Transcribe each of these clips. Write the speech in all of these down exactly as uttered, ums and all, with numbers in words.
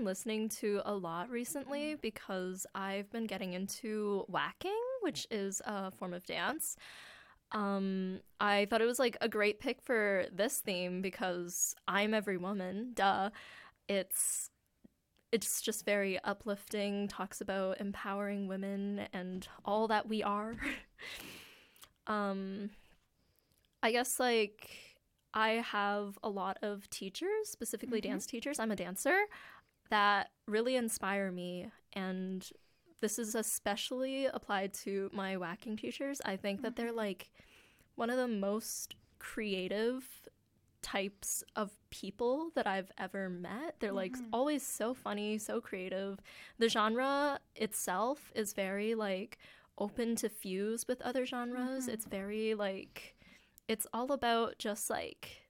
been listening to a lot recently because I've been getting into whacking, which is a form of dance. Um, I thought it was like a great pick for this theme because I'm every woman, duh. It's it's just very uplifting, talks about empowering women and all that we are. um, I guess like I have a lot of teachers, specifically Mm-hmm. dance teachers. I'm a dancer that really inspire me, and this is especially applied to my whacking teachers. I think that they're like one of the most creative types of people that I've ever met. They're like Mhm. always so funny, so creative. The genre itself is very like open to fuse with other genres. Mhm. It's very like it's all about just like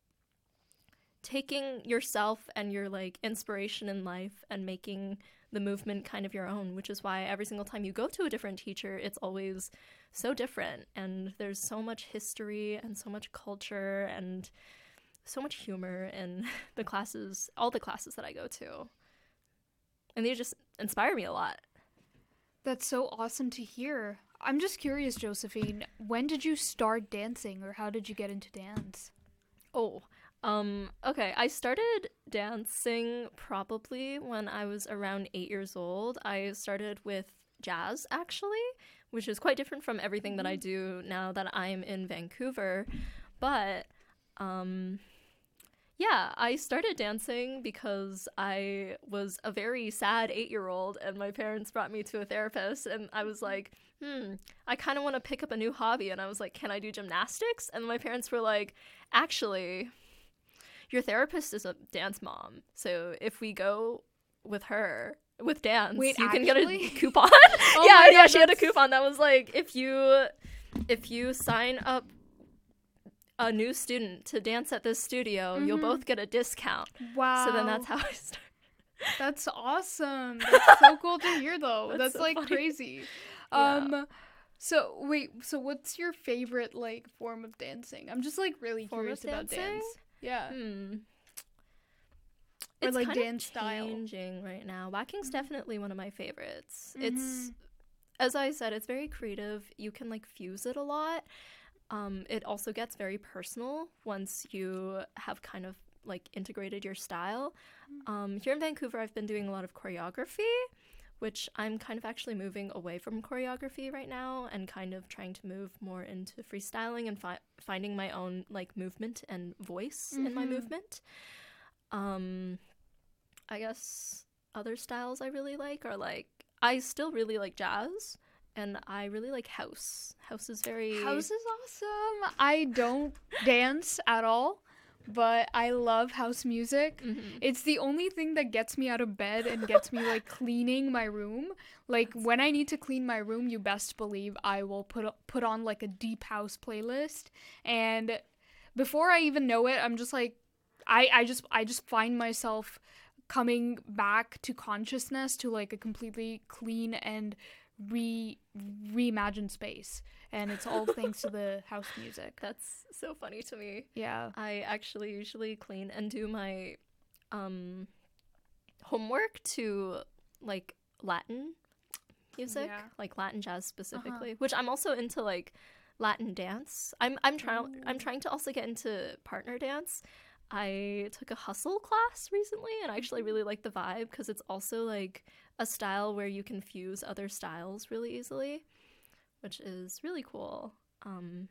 taking yourself and your like inspiration in life and making the movement kind of your own, which is why every single time you go to a different teacher, it's always so different, and there's so much history and so much culture and so much humor in the classes, all the classes that I go to. And they just inspire me a lot. That's so awesome to hear. I'm just curious, Josephine, when did you start dancing or how did you get into dance? Oh, um, okay. I started dancing probably when I was around eight years old. I started with jazz, actually, which is quite different from everything that I do now that I'm in Vancouver. But, um, yeah, I started dancing because I was a very sad eight-year-old and my parents brought me to a therapist and I was like, hmm, I kind of want to pick up a new hobby. And I was like, can I do gymnastics? And my parents were like, actually, your therapist is a dance mom. So if we go with her, with dance, Wait, you can actually? get a coupon. Oh yeah, my yeah, God, she had a that's- coupon that was like, if you, if you sign up a new student to dance at this studio, you'll Mhm. both get a discount. Wow. So then that's how I started. That's awesome. That's so cool to hear though. That's That's, so like funny. crazy. Yeah. Um so wait, so what's your favorite like form of dancing? I'm just like really Form of curious about dancing? dance. Yeah. Hmm. Or, It's like, kind dance of style. changing right now. Whacking's Mhm. definitely one of my favorites. Mhm. It's, as I said, it's very creative. You can like fuse it a lot. Um, it also gets very personal once you have kind of like integrated your style. Um, here in Vancouver, I've been doing a lot of choreography, which I'm kind of actually moving away from choreography right now and kind of trying to move more into freestyling and fi- finding my own like movement and voice in my Mhm. movement. Um, I guess other styles I really like are like, I still really like jazz and I really like house. House is very... House is awesome. I don't dance at all, but I love house music. Mhm. It's the only thing that gets me out of bed and gets me like cleaning my room. Like when I need to clean my room, you best believe I will put put on like a deep house playlist, and before I even know it, I'm just like I I just I just find myself coming back to consciousness to like a completely clean and re reimagined space, and it's all thanks to the house music. That's so funny to me. Yeah. I actually usually clean and do my um homework to like Latin music, Yeah. like Latin jazz specifically, which I'm also into like Latin dance. I'm I'm trying I'm trying to also get into partner dance. I took a hustle class recently and I actually really like the vibe because it's also like a style where you can fuse other styles really easily, which is really cool. Um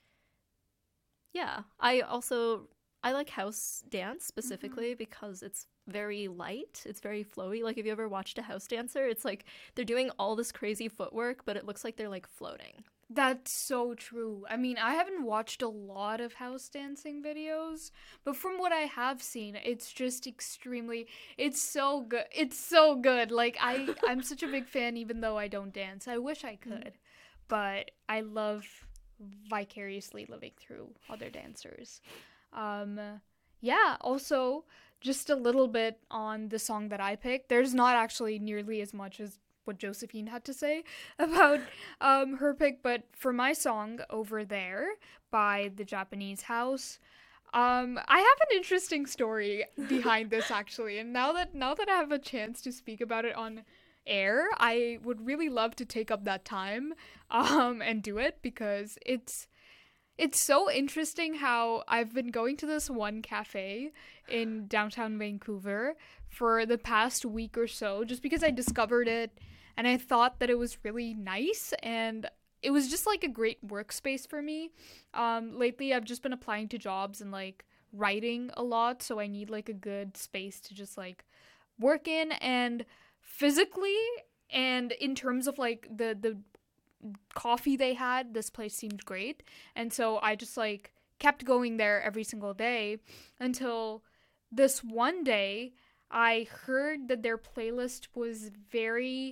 yeah, I also I like house dance specifically because it's very light. It's very flowy. Like if you ever watched a house dancer, it's like they're doing all this crazy footwork, but it looks like they're like floating. That's so true. I mean, I haven't watched a lot of house dancing videos, but from what I have seen, it's just extremely it's so good. It's so good. Like I I'm such a big fan even though I don't dance. I wish I could. But I love vicariously living through other dancers. Um yeah, also just a little bit on the song that I picked. There's not actually nearly as much as what Josephine had to say about um, her pick, but for my song Over There by the Japanese House, Um, I have an interesting story behind this actually, and now that now that I have a chance to speak about it on air, I would really love to take up that time um and do it because it's it's so interesting how I've been going to this one cafe in downtown Vancouver for the past week or so just because I discovered it and I thought that it was really nice and it was just like a great workspace for me. Um, lately, I've just been applying to jobs and like writing a lot, so I need like a good space to just like work in and physically and in terms of like the the coffee they had, this place seemed great. And so I just like kept going there every single day until this one day I heard that their playlist was very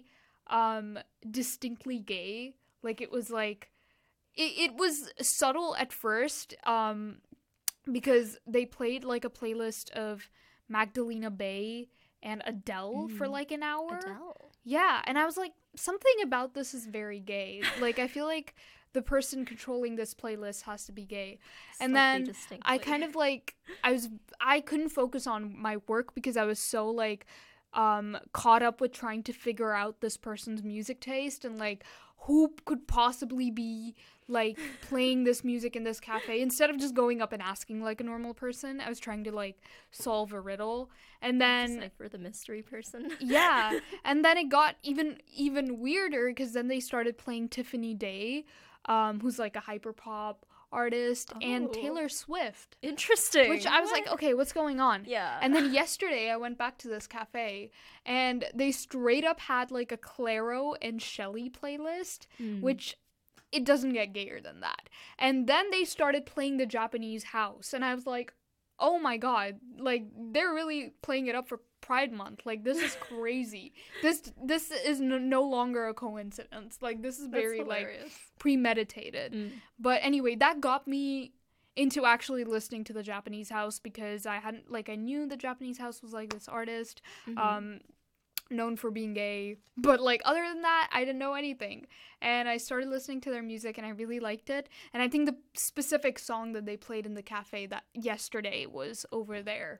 um distinctly gay. Like it was like it, it was subtle at first um because they played like a playlist of Magdalena Bay and Adele mm. for like an hour. Adele. Yeah, and I was like, something about this is very gay. Like I feel like the person controlling this playlist has to be gay. And then distinctly. I kind of like I was I couldn't focus on my work because I was so like um caught up with trying to figure out this person's music taste and like who could possibly be like playing this music in this cafe. Instead of just going up and asking like a normal person, I was trying to like solve a riddle. And then decipher the mystery person. Yeah, and then it got even even weirder because then they started playing Tiffany Day, um who's like a hyperpop artist, oh. and Taylor Swift. Interesting. Which I was what? like, okay, what's going on? Yeah. And then yesterday I went back to this cafe and they straight up had like a Clairo and Shelly playlist, mm. which it doesn't get gayer than that. And then they started playing the Japanese house and I was like, oh my god, like they're really playing it up for Pride Month. Like this is crazy. this this is no, no longer a coincidence. Like this is very like premeditated. Mm. But anyway, that got me into actually listening to the Japanese house because I hadn't like I knew the Japanese house was like this artist mm-hmm. um known for being gay, but like other than that I didn't know anything. And I started listening to their music and I really liked it. And I think the specific song that they played in the cafe that yesterday was over there.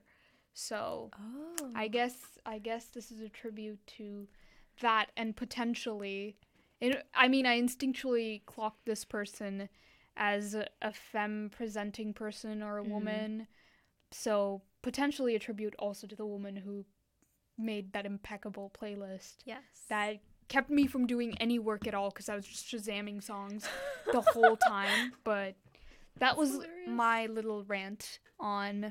So oh. I guess I guess this is a tribute to that and potentially it, I mean I instinctually clocked this person as a, a femme presenting person or a mm. woman. So potentially a tribute also to the woman who made that impeccable playlist. Yes. That kept me from doing any work at all because I was just Shazamming songs the whole time. But that That's was hilarious. My little rant on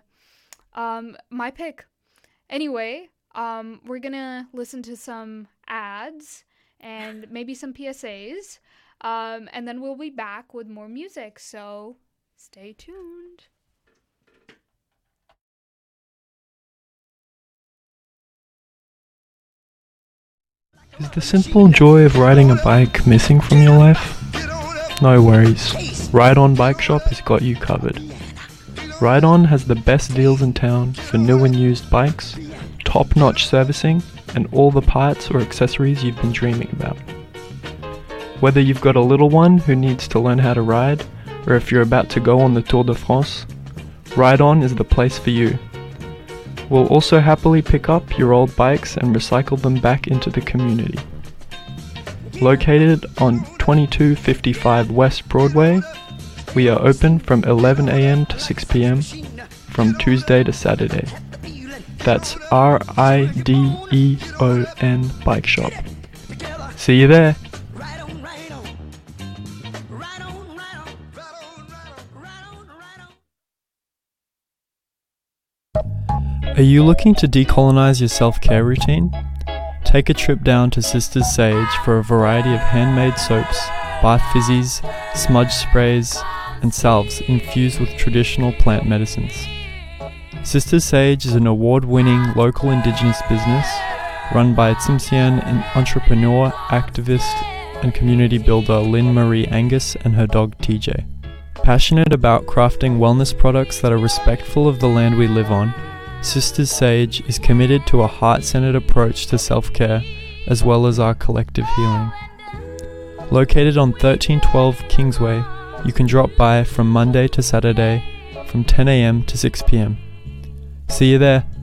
um, my pick. Anyway, um, we're gonna listen to some ads and maybe some P S As. Um, and then we'll be back with more music. So stay tuned. Is the simple joy of riding a bike missing from your life? No worries, Ride On Bike Shop has got you covered. Ride On has the best deals in town for new and used bikes, top-notch servicing, and all the parts or accessories you've been dreaming about. Whether you've got a little one who needs to learn how to ride, or if you're about to go on the Tour de France, Ride On is the place for you. We'll also happily pick up your old bikes and recycle them back into the community. Located on twenty-two fifty-five West Broadway, we are open from eleven a.m. to six p.m. from Tuesday to Saturday. That's R I D E O N Bike Shop. See you there! Are you looking to decolonize your self-care routine? Take a trip down to Sisters Sage for a variety of handmade soaps, bath fizzies, smudge sprays, and salves infused with traditional plant medicines. Sisters Sage is an award-winning local indigenous business run by Tsimshian entrepreneur, activist, and community builder Lynn Marie Angus and her dog T J. Passionate about crafting wellness products that are respectful of the land we live on, Sisters Sage is committed to a heart-centered approach to self-care as well as our collective healing. Located on thirteen twelve Kingsway, you can drop by from Monday to Saturday from ten a m to six p m. See you there.